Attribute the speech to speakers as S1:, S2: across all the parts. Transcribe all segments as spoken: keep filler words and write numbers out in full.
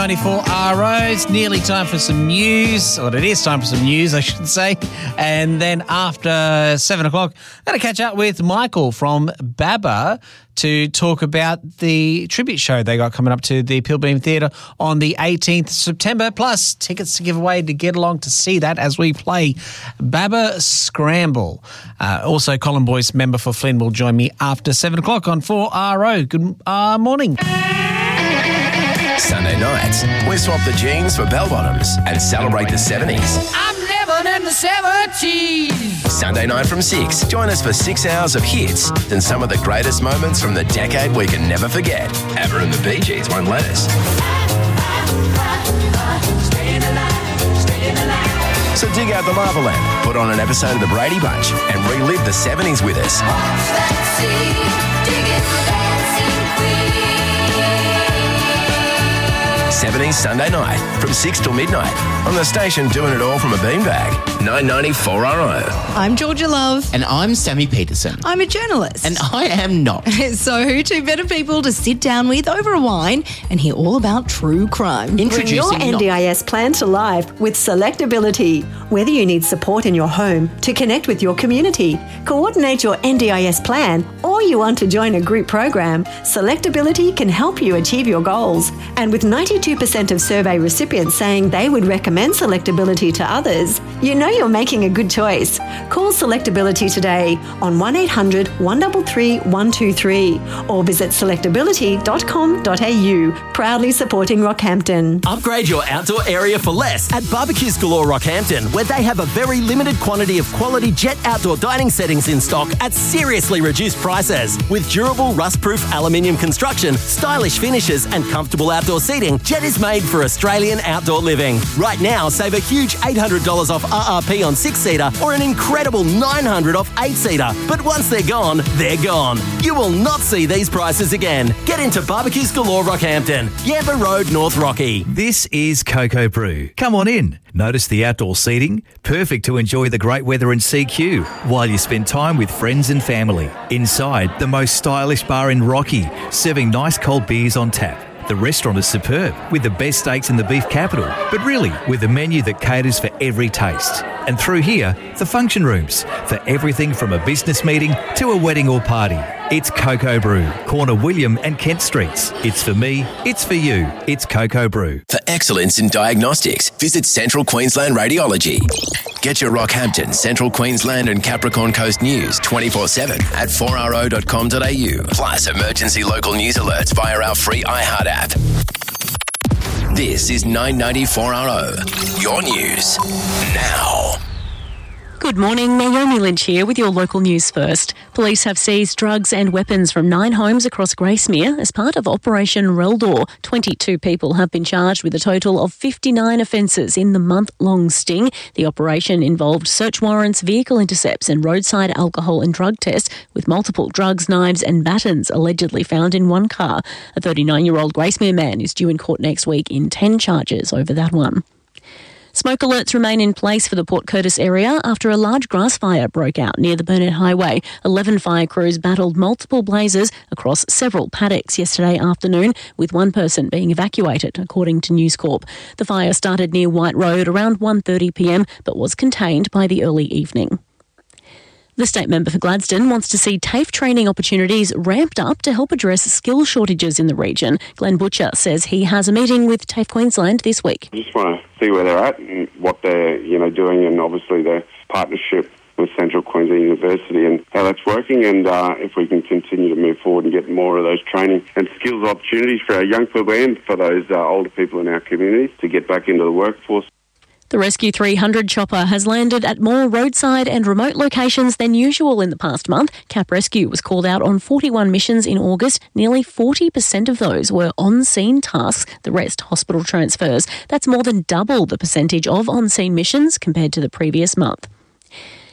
S1: ninety-four R O. It's nearly time for some news. Well, it is time for some news, I should say. And then after seven o'clock, I'm going to catch up with Michael from Baba to talk about the tribute show they got coming up to the Pilbeam Theatre on the eighteenth of September, plus tickets to give away to get along to see that as we play Baba Scramble. Uh, also, Colin Boyce, member for Flynn, will join me after seven o'clock on four R O. Good uh, morning.
S2: Sunday nights, we swap the jeans for bell-bottoms and celebrate the seventies.
S3: I'm living in the seventies.
S2: Sunday night from six, join us for six hours of hits and some of the greatest moments from the decade we can never forget. ABBA and the Bee Gees won't let us. So dig out the lava lamp, put on an episode of The Brady Bunch and relive the seventies with us. seventies Sunday night from six till midnight on the station doing it all from a beanbag. nine ninety-four R O.
S4: I'm Georgia Love.
S5: And I'm Sammy Peterson.
S4: I'm a journalist.
S5: And I am not.
S4: So who two better people to sit down with over a wine and hear all about true crime?
S5: Introducing
S6: Bring your N D I S plan to life with Selectability. Whether you need support in your home, to connect with your community, coordinate your N D I S plan, or you want to join a group program, Selectability can help you achieve your goals. And with ninety-two percent of survey recipients saying they would recommend Selectability to others, you know you're making a good choice. Call Selectability today on one eight hundred, one three three, one two three or visit selectability dot com dot a u. Proudly supporting Rockhampton.
S7: Upgrade your outdoor area for less at Barbecues Galore Rockhampton, where they have a very limited quantity of quality Jet outdoor dining settings in stock at seriously reduced prices. With durable rust-proof aluminium construction, stylish finishes and comfortable outdoor seating, Jet is made for Australian outdoor living. Right now, save a huge eight hundred dollars off R R P on six-seater or an incredible nine hundred dollars off eight-seater. But once they're gone, they're gone. You will not see these prices again. Get into Barbecues Galore Rockhampton, Yamba Road, North Rocky.
S8: This is Cocoa Brew. Come on in. Notice the outdoor seating? Perfect to enjoy the great weather in C Q while you spend time with friends and family. Inside, the most stylish bar in Rocky, serving nice cold beers on tap. The restaurant is superb, with the best steaks in the beef capital, but really with a menu that caters for every taste. And through here, the function rooms, for everything from a business meeting to a wedding or party. It's Cocoa Brew, corner William and Kent Streets. It's for me, it's for you, it's Cocoa Brew.
S2: For excellence in diagnostics, visit Central Queensland Radiology. Get your Rockhampton, Central Queensland and Capricorn Coast news twenty-four seven at four r o dot com dot a u. Plus emergency local news alerts via our free iHeart app. This is nine ninety-four R O, your news now.
S9: Good morning, Naomi Lynch here with your local news first. Police have seized drugs and weapons from nine homes across Gracemere as part of Operation Reldor. twenty-two people have been charged with a total of fifty-nine offences in the month-long sting. The operation involved search warrants, vehicle intercepts and roadside alcohol and drug tests, with multiple drugs, knives and batons allegedly found in one car. A thirty-nine-year-old Gracemere man is due in court next week in ten charges over that one. Smoke alerts remain in place for the Port Curtis area after a large grass fire broke out near the Burnett Highway. Eleven fire crews battled multiple blazes across several paddocks yesterday afternoon, with one person being evacuated, according to News Corp. The fire started near White Road around one thirty p m but was contained by the early evening. The state member for Gladstone wants to see TAFE training opportunities ramped up to help address skill shortages in the region. Glenn Butcher says he has a meeting with TAFE Queensland this week.
S10: I just want to see where they're at and what they're, you know, doing, and obviously their partnership with Central Queensland University and how that's working, and uh, if we can continue to move forward and get more of those training and skills opportunities for our young people and for those uh, older people in our communities to get back into the workforce.
S9: The Rescue three hundred chopper has landed at more roadside and remote locations than usual in the past month. Cap Rescue was called out on forty-one missions in August. Nearly forty percent of those were on-scene tasks, the rest hospital transfers. That's more than double the percentage of on-scene missions compared to the previous month.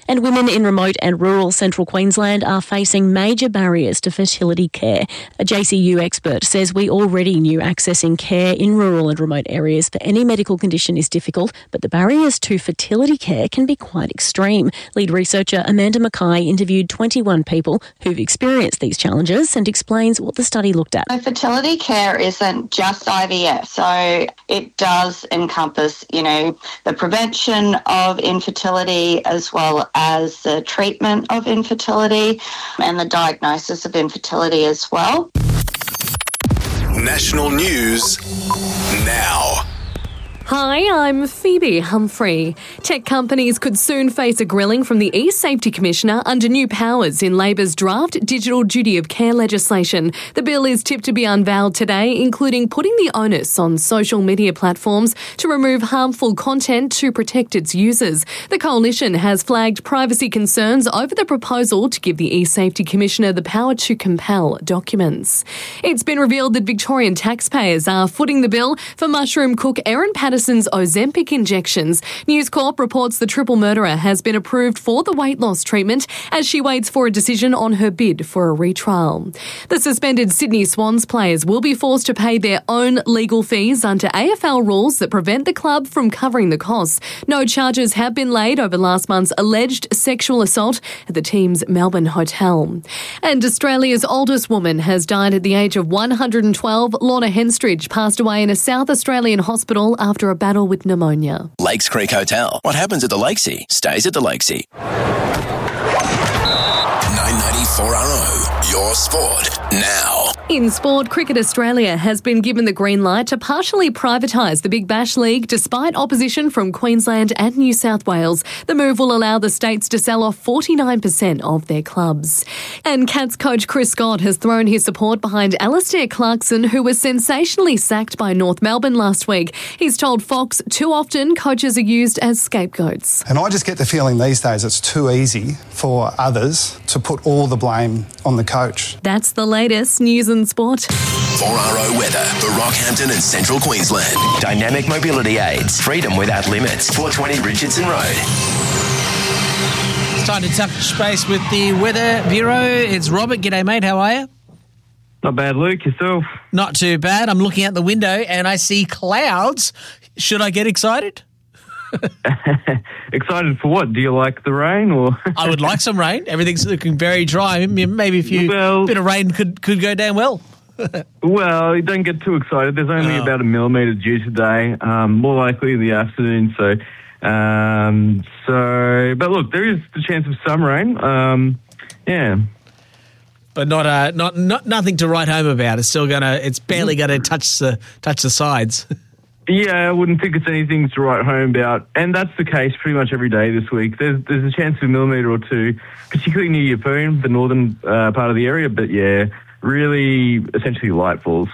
S9: And women in remote and rural central Queensland are facing major barriers to fertility care. A J C U expert says we already knew accessing care in rural and remote areas for any medical condition is difficult, but the barriers to fertility care can be quite extreme. Lead researcher Amanda Mackay interviewed twenty-one people who've experienced these challenges and explains what the study looked at.
S11: So fertility care isn't just I V F, so it does encompass, you know, the prevention of infertility as well as the treatment of infertility and the diagnosis of infertility as well.
S12: National news now.
S13: Hi, I'm Phoebe Humphrey. Tech companies could soon face a grilling from the e-Safety Commissioner under new powers in Labor's draft Digital Duty of Care legislation. The bill is tipped to be unveiled today, including putting the onus on social media platforms to remove harmful content to protect its users. The coalition has flagged privacy concerns over the proposal to give the e-Safety Commissioner the power to compel documents. It's been revealed that Victorian taxpayers are footing the bill for mushroom cook Erin Patterson's Ozempic injections. News Corp reports the triple murderer has been approved for the weight loss treatment as she waits for a decision on her bid for a retrial. The suspended Sydney Swans players will be forced to pay their own legal fees under A F L rules that prevent the club from covering the costs. No charges have been laid over last month's alleged sexual assault at the team's Melbourne hotel. And Australia's oldest woman has died at the age of one hundred twelve. Lorna Henstridge passed away in a South Australian hospital after a battle with pneumonia.
S2: Lakes Creek Hotel. What happens at the Lakesea stays at the Lakesea. nine ninety-four R O, your sport now.
S13: In sport, Cricket Australia has been given the green light to partially privatise the Big Bash League despite opposition from Queensland and New South Wales. The move will allow the states to sell off forty-nine percent of their clubs. And Cats coach Chris Scott has thrown his support behind Alastair Clarkson, who was sensationally sacked by North Melbourne last week. He's told Fox too often coaches are used as scapegoats.
S14: And I just get the feeling these days it's too easy for others to put all the blame on the coach.
S13: That's the latest news and sport.
S2: four R O weather for Rockhampton and Central Queensland. Dynamic mobility aids. Freedom without limits. four twenty Richardson Road.
S1: It's time to touch base with the Weather Bureau. It's Robert. G'day, mate. How are you?
S15: Not bad, Luke. Yourself?
S1: Not too bad. I'm looking out the window and I see clouds. Should I get excited?
S15: Excited for what? Do you like the rain or?
S1: I would like some rain. Everything's looking very dry. Maybe a few
S15: well,
S1: bit of rain could, could go down well.
S15: Well, don't get too excited. There's only oh. about a millimetre due today, um, more likely in the afternoon. So, um, so, but look, there is the chance of some rain. Um, yeah.
S1: But not, uh, not, not, nothing to write home about. It's still gonna. It's barely gonna touch the touch the sides.
S15: Yeah, I wouldn't think it's anything to write home about. And that's the case pretty much every day this week. There's there's a chance of a millimetre or two, particularly near Yeppoon, the northern uh, part of the area. But yeah, really essentially light falls.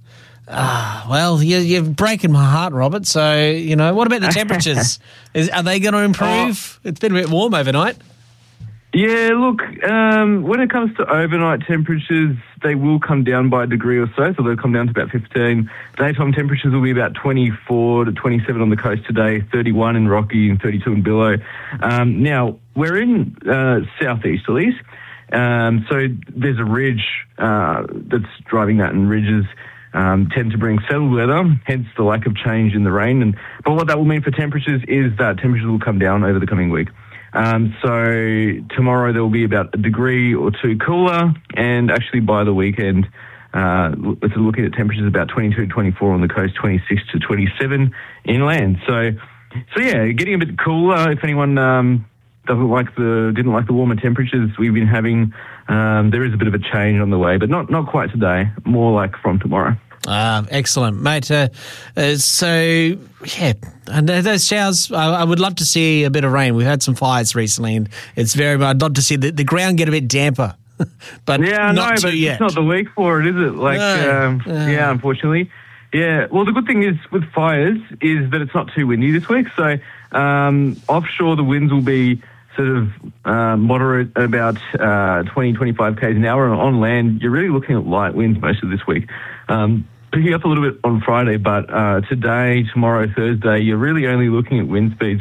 S1: Ah, well, you're, you're breaking my heart, Robert. So, you know, what about the temperatures? Is, are they going to improve? Oh. It's been a bit warm overnight.
S15: Yeah, look, um, when it comes to overnight temperatures, they will come down by a degree or so, so they'll come down to about fifteen. Daytime temperatures will be about twenty-four to twenty-seven on the coast today, thirty-one in Rocky and thirty-two in Billow. Um, now, we're in uh, southeasterlies, um, so there's a ridge uh, that's driving that, and ridges um, tend to bring settled weather, hence the lack of change in the rain. And but what that will mean for temperatures is that temperatures will come down over the coming week. Um, so tomorrow there will be about a degree or two cooler, and actually by the weekend, uh, we're looking at temperatures about twenty-two to twenty-four on the coast, twenty-six to twenty-seven inland. So, so yeah, getting a bit cooler. If anyone um, doesn't like the didn't like the warmer temperatures we've been having, um, there is a bit of a change on the way, but not not quite today. More like from tomorrow.
S1: Ah, excellent, mate. Uh, uh, so, yeah, and those showers, I, I would love to see a bit of rain. We've had some fires recently, and it's very, I'd love to see the, the ground get a bit damper, but
S15: yeah,
S1: not
S15: no,
S1: too
S15: but
S1: yet.
S15: It's not the week for it, is it? Like,
S1: no.
S15: um,
S1: uh.
S15: yeah, unfortunately. Yeah, well, the good thing is with fires is that it's not too windy this week. So um, offshore, the winds will be sort of uh, moderate at about uh, twenty, twenty-five kays an hour. And on land, you're really looking at light winds most of this week. Um, picking up a little bit on Friday, but uh, today, tomorrow, Thursday, you're really only looking at wind speeds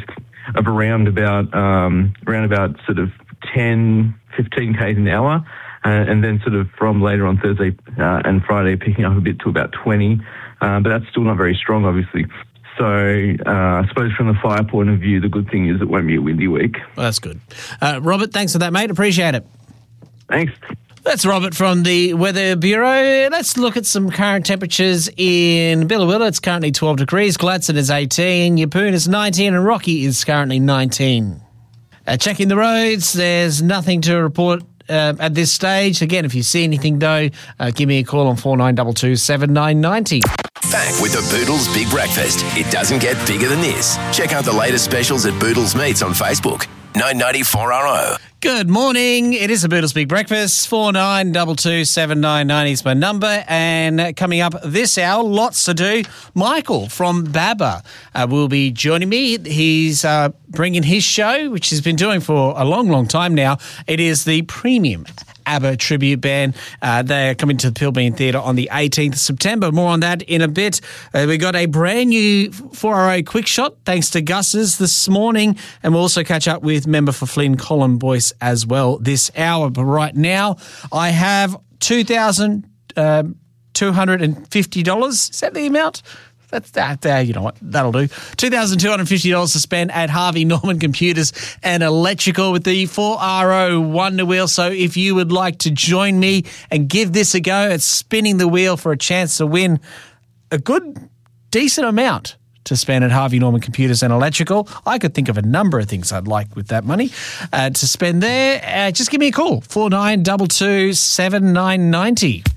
S15: of around about um, around about sort of ten, fifteen k's an hour, uh, and then sort of from later on Thursday uh, and Friday picking up a bit to about twenty, uh, but that's still not very strong, obviously. So uh, I suppose from the fire point of view, the good thing is it won't be a windy week.
S1: Well, that's good. Uh, Robert, thanks for that, mate. Appreciate it.
S15: Thanks.
S1: That's Robert from the Weather Bureau. Let's look at some current temperatures in Billawilla. It's currently twelve degrees. Gladstone is eighteen. Yeppoon is nineteen. And Rocky is currently nineteen. Uh, checking the roads. There's nothing to report uh, at this stage. Again, if you see anything, though, uh, give me a call on four nine two two, seven nine nine zero.
S2: Back with the Boodles Big Breakfast. It doesn't get bigger than this. Check out the latest specials at Boodles Meats on Facebook. nine ninety four R O.
S1: Good morning. It is a Boodles Big Breakfast. four nine two two, seven nine nine zero is my number. And coming up this hour, lots to do. Michael from Babba uh, will be joining me. He's uh, bringing his show, which he's been doing for a long, long time now. It is the Premium ABBA tribute band. Uh, they are coming to the Pilbeam Theatre on the eighteenth of September. More on that in a bit. Uh, we got a brand new four R O quick shot thanks to Gus's this morning, and we'll also catch up with member for Flynn, Colin Boyce, as well this hour. But right now, I have two thousand two hundred fifty dollars. Is that the amount? That's that. There, you know what? That'll do. two thousand two hundred fifty dollars to spend at Harvey Norman Computers and Electrical with the four R O Wonder Wheel. So if you would like to join me and give this a go at spinning the wheel for a chance to win a good, decent amount to spend at Harvey Norman Computers and Electrical, I could think of a number of things I'd like with that money uh, to spend there. Uh, just give me a call, four nine two two, seven nine nine zero.